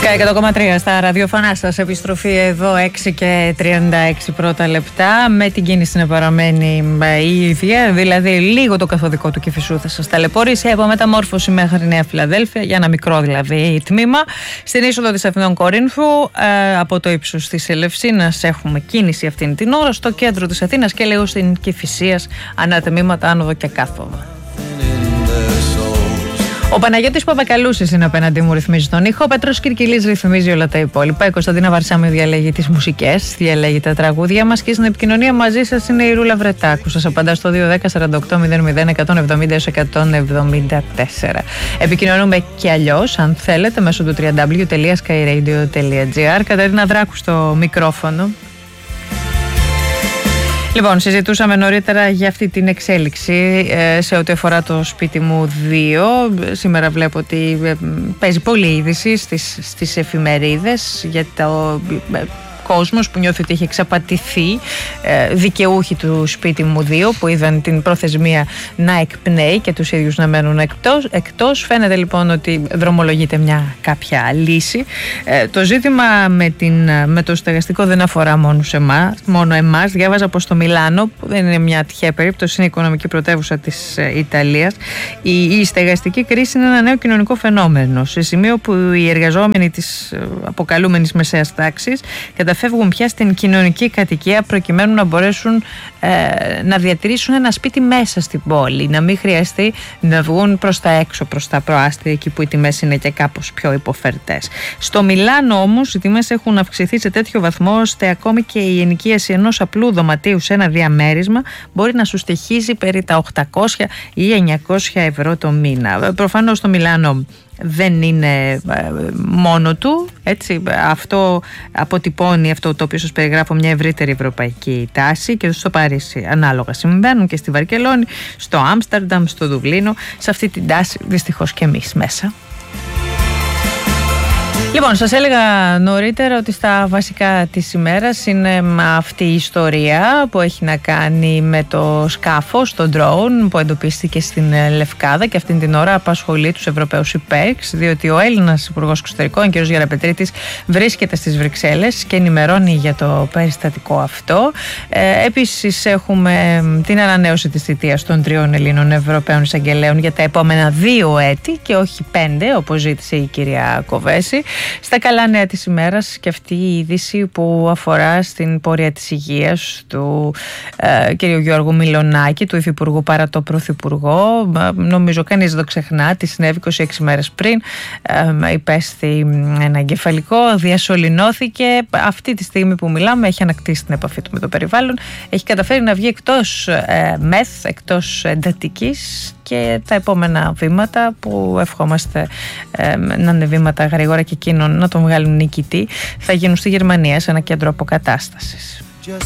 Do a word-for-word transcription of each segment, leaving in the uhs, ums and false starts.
εκατό κόμμα τρία στα ραδιοφωνά σας. Επιστροφή εδώ έξι και τριάντα έξι πρώτα λεπτά. Με την κίνηση να παραμένει η ίδια, δηλαδή λίγο το καθοδικό του Κηφισού θα σας ταλαιπωρήσει από μεταμόρφωση μέχρι Νέα Φιλαδέλφια, για ένα μικρό δηλαδή τμήμα. Στην είσοδο της Αθηνών Κορίνθου, ε, από το ύψος της Ελευσίνας έχουμε κίνηση αυτήν την ώρα. Στο κέντρο της Αθήνας και λίγο στην Κηφισίας, ανατμήματα άνοδο και κάθοδο. Ο Παναγιώτης Παπακαλούσης είναι απέναντί μου, ρυθμίζει τον ήχο. Ο Πέτρος Κυρκυλής ρυθμίζει όλα τα υπόλοιπα. Η Κωνσταντίνα Βαρσάμι διαλέγει τις μουσικές, διαλέγει τα τραγούδια μας και στην επικοινωνία μαζί σας είναι η Ρούλα Βρετάκου. Σας απαντά στο δύο ένα μηδέν σαράντα οκτώ μηδέν μηδέν εκατόν εβδομήντα εκατόν εβδομήντα τέσσερα. Επικοινωνούμε και αλλιώς, αν θέλετε, μέσω του double-u double-u double-u τελεία sky radio τελεία gr. Κατερίνα Δράκου στο μικρόφωνο. Λοιπόν, συζητούσαμε νωρίτερα για αυτή την εξέλιξη ε, σε ό,τι αφορά το σπίτι μου δύο. Σήμερα βλέπω ότι ε, παίζει πολλή είδηση στις, στις εφημερίδες για το ε, κόσμος που νιώθει ότι έχει εξαπατηθεί, ε, δικαιούχοι του σπίτι μου δύο που είδαν την προθεσμία να εκπνέει και τους ίδιους να μένουν εκτός. εκτός. Φαίνεται λοιπόν ότι δρομολογείται μια κάποια λύση. Ε, το ζήτημα με, την, με το στεγαστικό δεν αφορά μόνο, σε εμάς, μόνο εμάς. Διάβαζα πως στο Μιλάνο, που δεν είναι μια τυχαία περίπτωση, είναι η οικονομική πρωτεύουσα της ε, Ιταλίας, η, η στεγαστική κρίση είναι ένα νέο κοινωνικό φαινόμενο, σε σημείο που οι εργαζόμενοι της ε, αποκαλούμενης μεσαίας τάξης φεύγουν πια στην κοινωνική κατοικία προκειμένου να μπορέσουν ε, να διατηρήσουν ένα σπίτι μέσα στην πόλη, να μην χρειαστεί να βγουν προς τα έξω, προς τα προάστια, εκεί που οι τιμές είναι και κάπως πιο υποφερτές. Στο Μιλάνο όμως οι τιμές έχουν αυξηθεί σε τέτοιο βαθμό ώστε ακόμη και η ενοικίαση ενός απλού δωματίου σε ένα διαμέρισμα μπορεί να σου στοιχίζει περί τα οκτακόσια ή εννιακόσια ευρώ το μήνα. Προφανώς στο Μιλάνο δεν είναι μόνο του, έτσι, αυτό αποτυπώνει αυτό το οποίο σας περιγράφω μια ευρύτερη ευρωπαϊκή τάση και στο Παρίσι ανάλογα συμβαίνουν και στη Βαρκελόνη, στο Άμστερνταμ, στο Δουβλίνο, σε αυτή την τάση δυστυχώς και εμείς μέσα. Λοιπόν, σας έλεγα νωρίτερα ότι στα βασικά της ημέρας είναι αυτή η ιστορία που έχει να κάνει με το σκάφος, το drone που εντοπίστηκε στην Λευκάδα και αυτήν την ώρα απασχολεί τους Ευρωπαίους υπέρξ, διότι ο Έλληνας Υπουργός Εξωτερικών, κ. Γεραπετρίτης, βρίσκεται στις Βρυξέλλες και ενημερώνει για το περιστατικό αυτό. Ε, επίσης έχουμε την ανανέωση της θητείας των τριών Ελλήνων Ευρωπαίων εισαγγελέων για τα επόμενα δύο έτη και όχι πέντε, όπως ζήτησε η κυρία Κοβέση. Στα καλά νέα της ημέρας και αυτή η είδηση που αφορά στην πορεία της υγείας του ε, κ. Γιώργου Μιλονάκη, του Υφυπουργού παρά το Πρωθυπουργό. Ε, νομίζω κανείς δεν το ξεχνά, τι συνέβη είκοσι έξι μέρες πριν. Ε, υπέστη ένα εγκεφαλικό, διασωληνώθηκε. Αυτή τη στιγμή που μιλάμε έχει ανακτήσει την επαφή του με το περιβάλλον. Έχει καταφέρει να βγει εκτός ε, μεθ, εκτός εντατικής και τα επόμενα βήματα που ευχόμαστε ε, να είναι βήματα γρήγορα και εκείνον να τον βγάλουν νικητή θα γίνουν στη Γερμανία σε ένα κέντρο αποκατάστασης.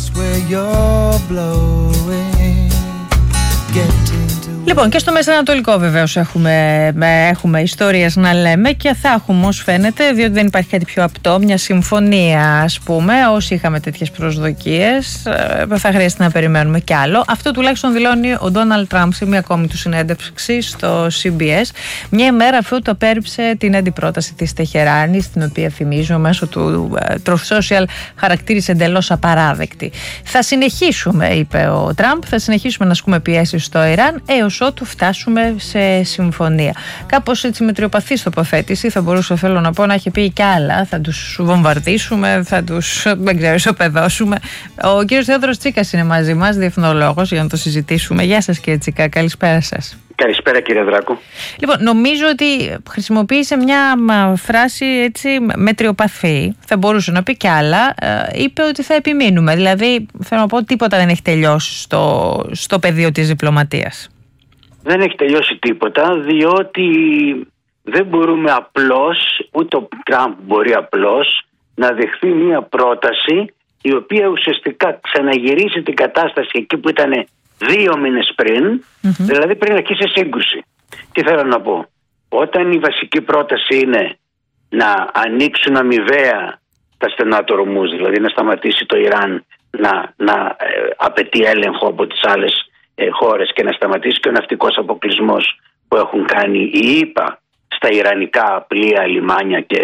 Λοιπόν, και στο Μεσανατολικό βεβαίως έχουμε, έχουμε ιστορίες να λέμε και θα έχουμε ως φαίνεται, διότι δεν υπάρχει κάτι πιο απτό, μια συμφωνία ας πούμε. Όσοι είχαμε τέτοιες προσδοκίες θα χρειάζεται να περιμένουμε κι άλλο. Αυτό τουλάχιστον δηλώνει ο Ντόναλντ Τραμπ σε μια ακόμη του συνέντευξη στο σι μπι ες, μια ημέρα αφού το απέρριψε την αντιπρόταση της Τεχεράνης, την οποία θυμίζω μέσω του Truth Social χαρακτήρισε εντελώς απαράδεκτη. Θα συνεχίσουμε, είπε ο Τραμπ, θα συνεχίσουμε να ασκούμε πιέσεις στο Ιράν έως ότου φτάσουμε σε συμφωνία. Κάπως έτσι μετριοπαθής τοποθέτηση, θα μπορούσα θέλω να πω να έχει πει κι άλλα. Θα τους βομβαρδίσουμε, θα τους δεν ξέρω, ισοπεδώσουμε. Ο κύριος Θεόδωρος Τσίκας είναι μαζί μας, διεθνολόγος, για να το συζητήσουμε. Γεια σας κύριε Τσίκα, καλησπέρα σας. Καλησπέρα κύριε Δράκου. Λοιπόν, νομίζω ότι χρησιμοποίησε μια φράση έτσι μετριοπαθή, θα μπορούσε να πει κι άλλα. Είπε ότι θα επιμείνουμε, δηλαδή θέλω να πω τίποτα δεν έχει τελειώσει στο, στο πεδίο της διπλωματίας. Δεν έχει τελειώσει τίποτα, διότι δεν μπορούμε απλώς, ούτε ο Τραμπ μπορεί απλώς να δεχθεί μια πρόταση η οποία ουσιαστικά ξαναγυρίσει την κατάσταση εκεί που ήταν δύο μήνες πριν, mm-hmm. δηλαδή πριν αρχίσει σύγκρουση. Τι θέλω να πω? Όταν η βασική πρόταση είναι να ανοίξουν αμοιβαία τα στενά του Ορμούζ, δηλαδή να σταματήσει το Ιράν να, να ε, απαιτεί έλεγχο από τις άλλες ε, χώρες και να σταματήσει και ο ναυτικός αποκλεισμός που έχουν κάνει οι ΗΠΑ στα ιρανικά πλοία, λιμάνια και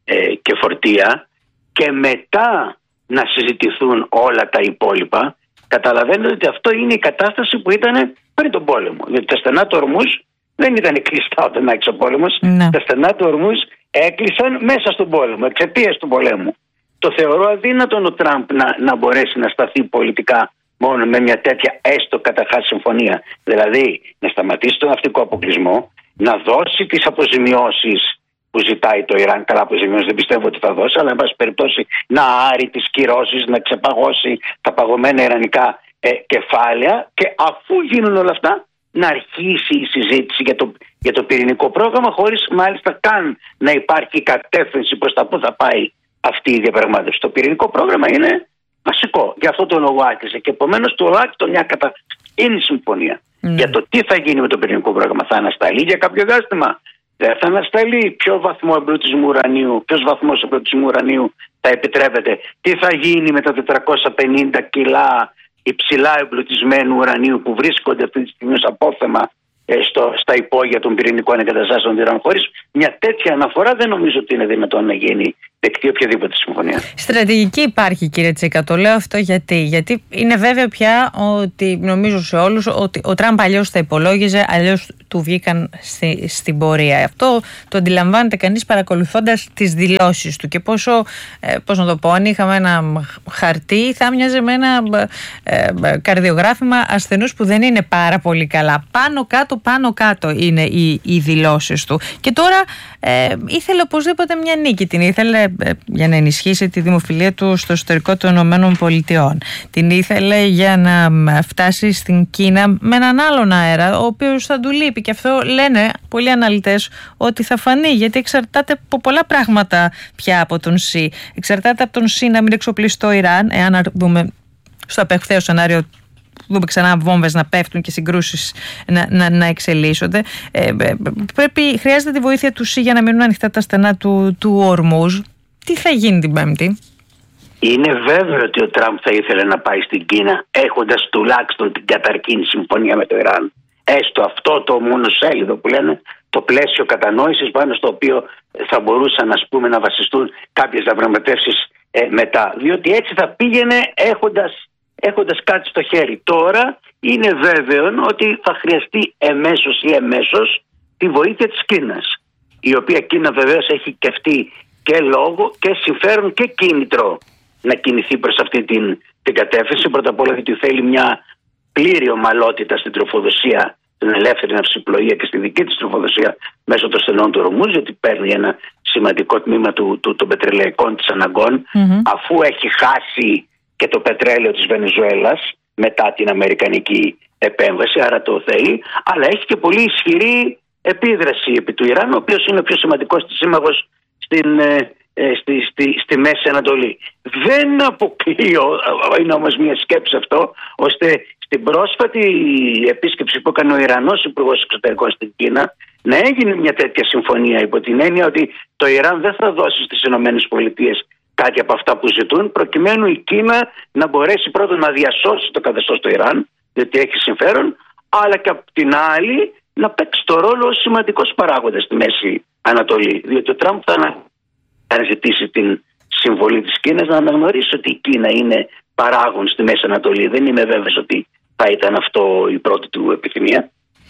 ε, και φορτία και μετά να συζητηθούν όλα τα υπόλοιπα, καταλαβαίνετε ότι αυτό είναι η κατάσταση που ήταν πριν τον πόλεμο. Γιατί τα στενά του Ορμούζ δεν ήταν κλειστά όταν άρχισε ο πόλεμος. Ναι. Τα στενά του Ορμούζ έκλεισαν μέσα στον πόλεμο, εξαιτίας του πολέμου. Το θεωρώ αδύνατον ο Τραμπ να, να μπορέσει να σταθεί πολιτικά μόνο με μια τέτοια έστω καταρχάς συμφωνία. Δηλαδή να σταματήσει τον ναυτικό αποκλεισμό, να δώσει τις αποζημιώσεις που ζητάει το Ιράν. Καλά, αποζημιώσεις δεν πιστεύω ότι θα δώσει, αλλά εν πάση περιπτώσει να άρει τις κυρώσεις, να ξεπαγώσει τα παγωμένα ιρανικά ε, κεφάλαια, και αφού γίνουν όλα αυτά να αρχίσει η συζήτηση για το, για το πυρηνικό πρόγραμμα, χωρίς μάλιστα καν να υπάρχει κατεύθυνση προς τα πού θα πάει αυτή η διαπραγμάτευση. Το πυρηνικό πρόγραμμα είναι βασικό. Γι' αυτό το λόγο άκρισε. Και επομένως τουλάχιστον μια καταρχήν συμφωνία mm. για το τι θα γίνει με το πυρηνικό πρόγραμμα. Θα ανασταλεί για κάποιο διάστημα, δεν θα ανασταλεί, ποιο βαθμό εμπλουτισμού ουρανίου, ποιος βαθμός εμπλουτισμού ουρανίου θα επιτρέπεται, τι θα γίνει με τα τετρακόσια πενήντα κιλά υψηλά εμπλουτισμένου ουρανίου που βρίσκονται αυτή τη στιγμή ως απόθεμα Στο, στα υπόγεια των πυρηνικών εγκαταστάσεων του Ιράν. Χωρίς μια τέτοια αναφορά δεν νομίζω ότι είναι δυνατόν να γίνει δεκτή οποιαδήποτε συμφωνία. Στρατηγική υπάρχει, κύριε Τσίκα. Το λέω αυτό γιατί, γιατί είναι βέβαιο πια ότι, νομίζω σε όλους, ότι ο Τραμπ αλλιώς θα υπολόγιζε, αλλιώς του βγήκαν στη, στην πορεία. Αυτό το αντιλαμβάνεται κανείς παρακολουθώντας τις δηλώσεις του και πόσο, ε, πώς να το πω, αν είχαμε ένα χαρτί θα μοιάζε με ένα ε, ε, καρδιογράφημα ασθενούς που δεν είναι πάρα πολύ καλά. Πάνω κάτω, πάνω κάτω είναι οι, οι δηλώσεις του. Και τώρα ε, ήθελε οπωσδήποτε μια νίκη. Την ήθελε ε, για να ενισχύσει τη δημοφιλία του στο εσωτερικό των Ηνωμένων Πολιτειών. Την ήθελε για να φτάσει στην Κίνα με έναν άλλον αέρα, ο οποίος θα του λείπει. Και αυτό λένε πολλοί αναλυτές ότι θα φανεί, γιατί εξαρτάται από πολλά πράγματα πια από τον ΣΥ. Εξαρτάται από τον ΣΥ να μην εξοπλίσει το Ιράν, εάν δούμε στο απεχθαίο σενάριο, δούμε ξανά βόμβες να πέφτουν και συγκρούσεις να, να, να εξελίσσονται. Ε, πρέπει, χρειάζεται τη βοήθεια του ΣΥ για να μείνουν ανοιχτά τα στενά του, του Ορμούζ. Τι θα γίνει την Πέμπτη? Είναι βέβαιο ότι ο Τραμπ θα ήθελε να πάει στην Κίνα έχοντας τουλάχιστον την καταρχήν συμφωνία με το Ιράν. Έστω αυτό το μονοσέλιδο που λένε, το πλαίσιο κατανόησης πάνω στο οποίο θα μπορούσαν, ας πούμε, να βασιστούν κάποιες διαπραγματεύσεις ε, μετά. Διότι έτσι θα πήγαινε έχοντας, έχοντας κάτι στο χέρι. Τώρα είναι βέβαιο ότι θα χρειαστεί εμέσως ή εμέσως τη βοήθεια της Κίνας, η οποία Κίνα βεβαίως έχει και αυτή και λόγο και συμφέρον και κίνητρο να κινηθεί προς αυτή την, την κατεύθυνση. Πρώτα απ' όλα γιατί θέλει μια πλήρη ομαλότητα στην τροφοδοσία, την ελεύθερη ναυσιπλοεία και στη δική της τροφοδοσία μέσω των στενών του Ορμούζ, γιατί παίρνει ένα σημαντικό τμήμα του, του, των πετρελαϊκών της αναγκών, mm-hmm. αφού έχει χάσει και το πετρέλαιο της Βενεζουέλας μετά την αμερικανική επέμβαση, άρα το θέλει, αλλά έχει και πολύ ισχυρή επίδραση επί του Ιράν, ο οποίος είναι ο πιο σημαντικός της σύμμαχος στην, ε, στη, στη, στη Μέση Ανατολή. Δεν αποκλείω, είναι όμως μια σκέψη αυτό, ώστε στην πρόσφατη επίσκεψη που έκανε ο Ιρανός Υπουργός Εξωτερικών στην Κίνα να έγινε μια τέτοια συμφωνία, υπό την έννοια ότι το Ιράν δεν θα δώσει στις ΗΠΑ κάτι από αυτά που ζητούν, προκειμένου η Κίνα να μπορέσει πρώτον να διασώσει το καθεστώς του Ιράν, διότι έχει συμφέρον, αλλά και από την άλλη να παίξει το ρόλο ως σημαντικός παράγοντας στη Μέση Ανατολή. Διότι ο Τραμπ θα αναζητήσει την συμβολή της Κίνας να αναγνωρίσει ότι η Κίνα είναι παράγον στη Μέση Ανατολή. Δεν είμαι βέβαιος ότι θα ήταν αυτό η πρώτη του επιθυμία.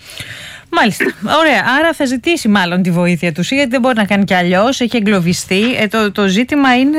Μάλιστα. Ωραία. Άρα θα ζητήσει μάλλον τη βοήθεια του, γιατί δεν μπορεί να κάνει κι αλλιώς. Έχει εγκλωβιστεί. Ε, το, το ζήτημα είναι,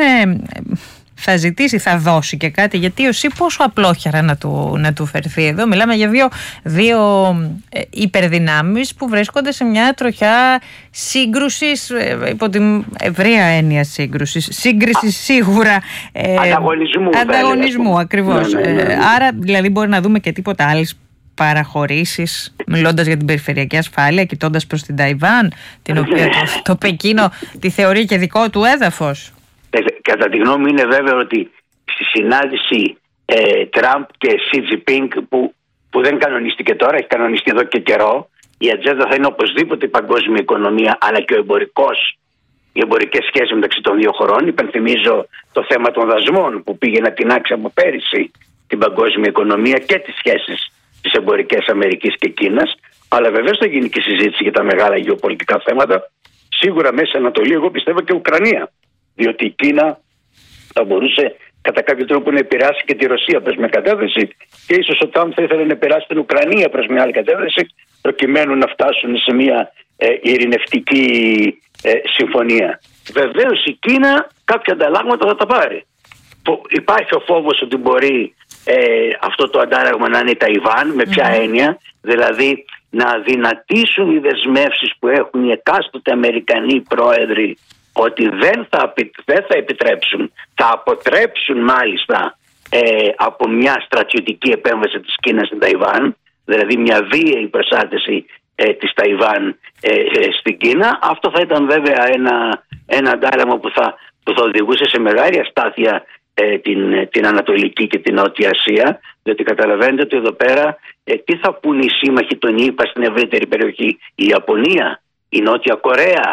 θα ζητήσει, θα δώσει και κάτι, γιατί ο ΣΥ πόσο απλόχερα να του, να του φερθεί εδώ. Μιλάμε για δύο, δύο ε, υπερδυνάμεις που βρίσκονται σε μια τροχιά σύγκρουσης, ε, υπό την ευρεία έννοια σύγκρουσης. Σύγκριση σίγουρα. Ε, ανταγωνισμού. Ανταγωνισμού, ακριβώς. Ναι, ναι, ναι, ναι. Ε, άρα δηλαδή μπορεί να δούμε και τίποτα άλλες παραχωρήσεις, μιλώντας για την περιφερειακή ασφάλεια, κοιτώντας προς την Ταϊβάν, την οποία το, το Πεκίνο τη θεωρεί και δικό του έδαφος. Κατά τη γνώμη μου είναι βέβαιο ότι στη συνάντηση ε, Τραμπ και Σι Τζινπίνγκ, που, που δεν κανονίστηκε τώρα, έχει κανονιστεί εδώ και καιρό, η ατζέντα θα είναι οπωσδήποτε η παγκόσμια οικονομία, αλλά και ο εμπορικός, οι εμπορικές σχέσεις μεταξύ των δύο χωρών. Υπενθυμίζω το θέμα των δασμών που πήγε να τεινάξει από πέρυσι την παγκόσμια οικονομία και τις σχέσεις τις εμπορικές Αμερικής και Κίνας. Αλλά βεβαίως θα γίνει και συζήτηση για τα μεγάλα γεωπολιτικά θέματα. Σίγουρα Μέση Ανατολή, εγώ πιστεύω και Ουκρανία. Διότι η Κίνα θα μπορούσε κατά κάποιο τρόπο να επηρεάσει και τη Ρωσία προς μια κατεύθυνση και ίσως ο Τραμπ θα ήθελε να επηρεάσει την Ουκρανία προς μια άλλη κατεύθυνση, προκειμένου να φτάσουν σε μια ε, ειρηνευτική ε, συμφωνία. Βεβαίως η Κίνα κάποια ανταλλάγματα θα τα πάρει. Υπάρχει ο φόβος ότι μπορεί ε, αυτό το αντάλλαγμα να είναι η Ταϊβάν. Με ποια mm. έννοια? Δηλαδή να αδυνατήσουν οι δεσμεύσεις που έχουν οι εκάστοτε Αμερικανοί πρόεδροι, ότι δεν θα, δεν θα επιτρέψουν, θα αποτρέψουν μάλιστα ε, από μια στρατιωτική επέμβαση της Κίνας στην Ταϊβάν, δηλαδή μια βίαιη προσάρτηση ε, της Ταϊβάν ε, ε, στην Κίνα. Αυτό θα ήταν βέβαια ένα, ένα αντάλλαγμα που θα, που θα οδηγούσε σε μεγάλη αστάθεια ε, την, την Ανατολική και την Νότια Ασία, διότι καταλαβαίνετε ότι εδώ πέρα ε, τι θα πούν οι σύμμαχοι των ΗΠΑ στην ευρύτερη περιοχή? Η Ιαπωνία, η Νότια Κορέα,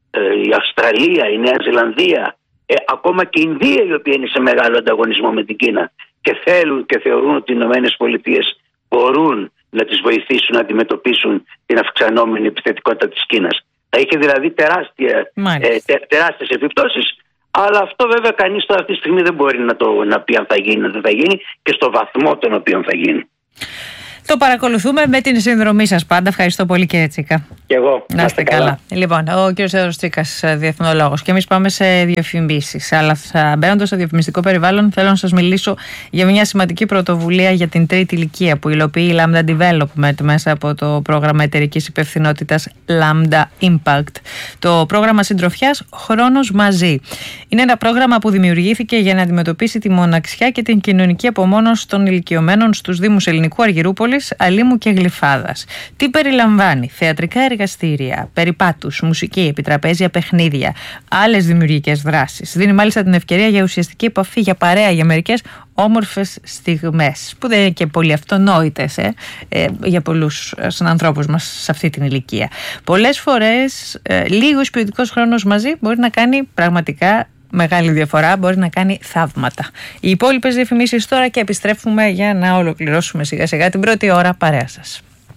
η Αυστραλία, η Νέα Ζηλανδία, ε, ακόμα και η Ινδία, η οποία είναι σε μεγάλο ανταγωνισμό με την Κίνα και θέλουν και θεωρούν ότι οι Ηνωμένες Πολιτείες μπορούν να τις βοηθήσουν να αντιμετωπίσουν την αυξανόμενη επιθετικότητα της Κίνας. Θα είχε δηλαδή τεράστια, ε, τε, τεράστιες επιπτώσεις, αλλά αυτό βέβαια κανείς τώρα αυτή τη στιγμή δεν μπορεί να, το, να πει αν θα γίνει, αν δεν θα γίνει και στο βαθμό τον οποίο θα γίνει. Το παρακολουθούμε με την συνδρομή σας πάντα. Ευχαριστώ πολύ, κύριε Τσίκα. Και εγώ. Να είστε καλά. καλά. Λοιπόν, ο κύριος Θεόδωρος Τσίκας, διεθνολόγος. Και εμείς πάμε σε διαφημίσεις. Αλλά μπαίνοντας στο διαφημιστικό περιβάλλον, θέλω να σας μιλήσω για μια σημαντική πρωτοβουλία για την τρίτη ηλικία που υλοποιεί η Lambda Development μέσα από το πρόγραμμα εταιρικής υπευθυνότητας Lambda Impact. Το πρόγραμμα συντροφιάς Χρόνος Μαζί. Είναι ένα πρόγραμμα που δημιουργήθηκε για να αντιμετωπίσει τη μοναξιά και την κοινωνική απομόνωση των ηλικιωμένων στους Δήμους Ελληνικού, Αργυρούπολης, Αλήμου και Γλυφάδας. Τι περιλαμβάνει? Θεατρικά εργαστήρια, περιπάτους, μουσική, επιτραπέζια, παιχνίδια, άλλες δημιουργικές δράσεις. Δίνει μάλιστα την ευκαιρία για ουσιαστική επαφή, για παρέα, για μερικές όμορφες στιγμές, που δεν είναι και πολύ αυτονόητες ε, ε, για πολλούς συνανθρώπους μας σε αυτή την ηλικία. Πολλές φορές ε, λίγος ποιοτικός χρόνος μαζί μπορεί να κάνει πραγματικά μεγάλη διαφορά, μπορεί να κάνει θαύματα. Οι υπόλοιπες διαφημίσεις τώρα και επιστρέφουμε για να ολοκληρώσουμε σιγά σιγά την πρώτη ώρα παρέα σας.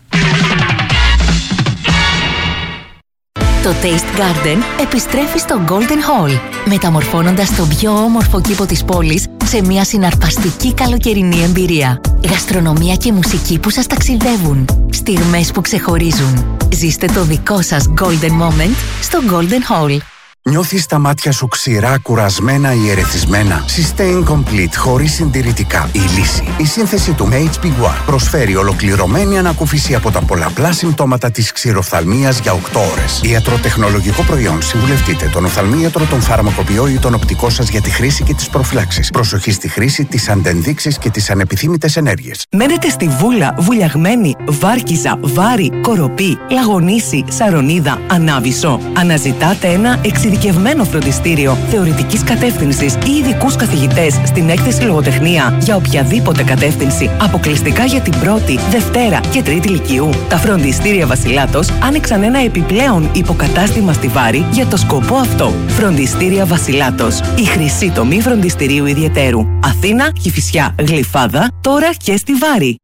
Το Taste Garden επιστρέφει στο Golden Hall, μεταμορφώνοντας τον πιο όμορφο κήπο της πόλης σε μια συναρπαστική καλοκαιρινή εμπειρία. Γαστρονομία και μουσική που σας ταξιδεύουν. Στιγμές που ξεχωρίζουν. Ζήστε το δικό σας Golden Moment στο Golden Hall. Νιώθεις τα μάτια σου ξηρά, κουρασμένα ή ερεθισμένα? Sustain Complete χωρίς συντηρητικά. Η λύση. Η σύνθεση του έιτς πι γουάρ προσφέρει ολοκληρωμένη ανακούφιση από τα πολλαπλά συμπτώματα της ξηροφθαλμίας για οκτώ ώρες. Ιατροτεχνολογικό προϊόν. Συμβουλευτείτε τον οφθαλμίατρο, τον φαρμακοποιό ή τον οπτικό σας για τη χρήση και τις προφυλάξεις. Προσοχή στη χρήση, τις αντενδείξεις και τις ανεπιθύμητες ενέργειες. Μένετε στη Βούλα, Βουλιαγμένη, Βάρκιζα, Βάρη, Κοροπή, Λαγονίση, Σαρονίδα, Ανάβησο? Αναζητάτε ένα εξειδικευμένο Ειδικευμένο φροντιστήριο θεωρητικής κατεύθυνσης ή ειδικούς καθηγητές στην έκθεση λογοτεχνία για οποιαδήποτε κατεύθυνση, αποκλειστικά για την πρώτη, δευτέρα και τρίτη λυκείου. Τα φροντιστήρια Βασιλάτος άνοιξαν ένα επιπλέον υποκατάστημα στη Βάρη για το σκοπό αυτό. Φροντιστήρια Βασιλάτος. Η χρυσή τομή φροντιστηρίου ιδιαιτέρου. Αθήνα, Κηφισιά, Γλυφάδα, τώρα και στη Βάρη.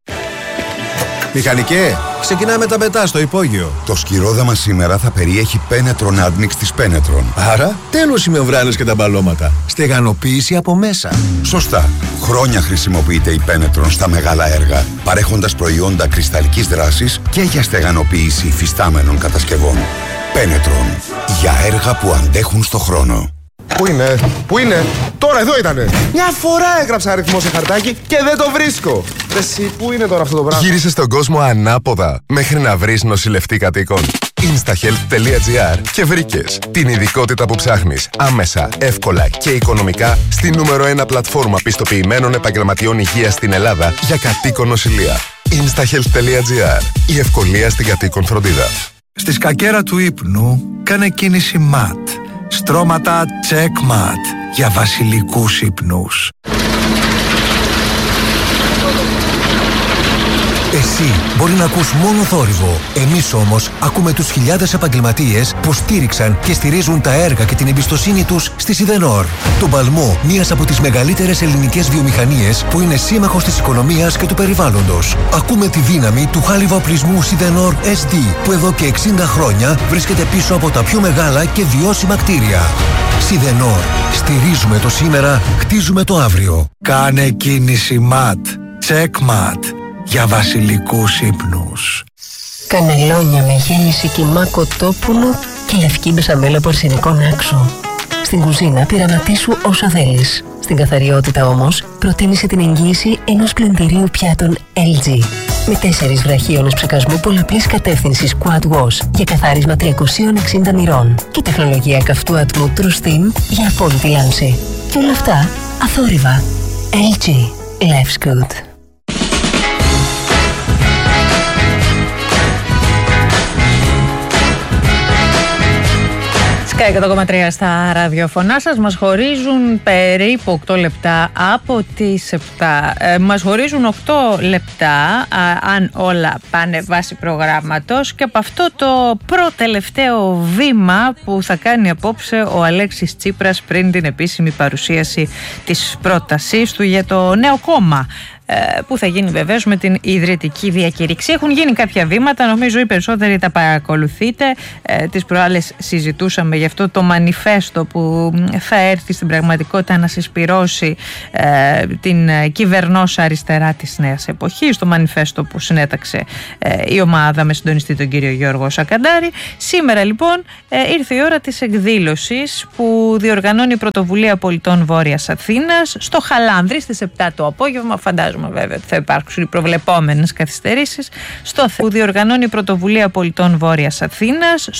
Μηχανικέ, ξεκινάμε τα μετά στο υπόγειο. Το σκυρόδαμα σήμερα θα περιέχει Penetron Admix της Penetron. Άρα, τέλος οι μεμβράνες και τα μπαλώματα. Στεγανοποίηση από μέσα. Σωστά. Χρόνια χρησιμοποιείται η Penetron στα μεγάλα έργα, παρέχοντας προϊόντα κρυσταλλικής δράσης και για στεγανοποίηση υφιστάμενων κατασκευών. Penetron. Για έργα που αντέχουν στο χρόνο. Πού είναι, πού είναι, τώρα εδώ ήτανε. Μια φορά έγραψα αριθμό σε χαρτάκι και δεν το βρίσκω. Εσύ, πού είναι τώρα αυτό το πράγμα? Γύρισες στον κόσμο ανάποδα μέχρι να βρεις νοσηλευτή κατοίκων. instahealth τελεία gr και βρήκες την ειδικότητα που ψάχνεις άμεσα, εύκολα και οικονομικά στη νούμερο ένα πλατφόρμα πιστοποιημένων επαγγελματιών υγείας στην Ελλάδα για κατοίκον νοσηλεία. instahealth τελεία gr. Η ευκολία στην κατοίκον φροντίδα. Στη σκακέρα του ύπνου κάνε κίνηση ματ. Στρώματα Checkmat για βασιλικούς ύπνους. Εσύ μπορεί να ακούς μόνο θόρυβο. Εμείς όμως ακούμε τους χιλιάδες επαγγελματίες που στήριξαν και στηρίζουν τα έργα και την εμπιστοσύνη τους στη Σιδενόρ. Το παλμό μιας από τις μεγαλύτερες ελληνικές βιομηχανίες που είναι σύμμαχος της οικονομίας και του περιβάλλοντος. Ακούμε τη δύναμη του χάλιβα-οπλισμού Σιδενόρ ες ντι που εδώ και εξήντα χρόνια βρίσκεται πίσω από τα πιο μεγάλα και βιώσιμα κτίρια. Σιδενόρ. Στηρίζουμε το σήμερα, χτίζουμε το αύριο. Κάνε κίνηση ΜΑΤ. Τσεκ ΜΑΤ. Για βασιλικούς ύπνους. Κανελόνια με γέμιση κιμά κοτόπουλο και λευκή μπεσαμέλα από αρσενικό άξο. Στην κουζίνα πειραματίσου όσο θέλεις. Στην καθαριότητα όμως, προτίμησε την εγγύηση ενός πλυντηρίου πιάτων ελ τζι. Με τέσσερις βραχίονες ψεκασμού πολλαπλής κατεύθυνσης Quad Wash για καθάρισμα τριακόσια εξήντα μοιρών και τεχνολογία καυτού ατμού True Steam για απόλυτη λάμψη. Και όλα αυτά αθόρυβα. ελ τζι. Life's good. εκατό κόμμα τρία στα ραδιοφωνά σας. Μας χωρίζουν περίπου οκτώ λεπτά από τις επτά. Ε, μας χωρίζουν οκτώ λεπτά α, αν όλα πάνε βάσει προγράμματος, και από αυτό το προτελευταίο βήμα που θα κάνει απόψε ο Αλέξης Τσίπρας πριν την επίσημη παρουσίαση της πρότασής του για το νέο κόμμα, που θα γίνει βεβαίως με την ιδρυτική διακήρυξη. Έχουν γίνει κάποια βήματα, νομίζω οι περισσότεροι τα παρακολουθείτε. Ε, τις προάλλες συζητούσαμε γι' αυτό το μανιφέστο που θα έρθει στην πραγματικότητα να συσπυρώσει ε, την κυβερνόσα αριστερά της νέας εποχής, το μανιφέστο που συνέταξε ε, η ομάδα με συντονιστή τον κύριο Γιώργο Σακαντάρη. Σήμερα λοιπόν ε, ήρθε η ώρα της εκδήλωσης που διοργανώνει η Πρωτοβουλία Πολιτών Βόρειας Αθήνας στο Χαλάνδρη στις επτά το απόγευμα. Φαντάζομαι βέβαια ότι θα υπάρξουν οι προβλεπόμενες καθυστερήσεις. Στο που διοργανώνει η Πρωτοβουλία Πολιτών Βόρειας Αθήνας